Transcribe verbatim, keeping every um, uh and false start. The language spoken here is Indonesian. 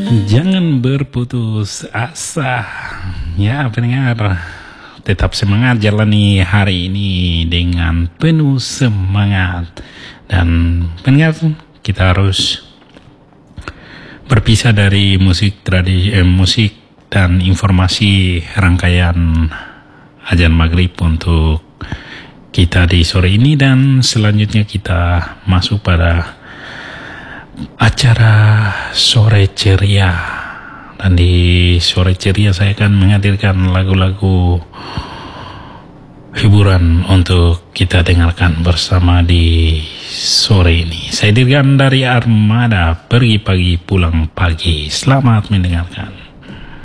Jangan berputus asa. Ya pendengar, tetap semangat jalani hari ini dengan penuh semangat. Dan pendengar, kita harus berpisah dari musik tradisi, eh, musik dan informasi rangkaian azan maghrib untuk kita di sore ini, dan selanjutnya kita masuk pada acara sore ceria. Dan di sore ceria saya akan menghadirkan lagu-lagu hiburan untuk kita dengarkan bersama di sore ini. Saya Dirgan dari Armada, pergi pagi pulang pagi. Selamat mendengarkan.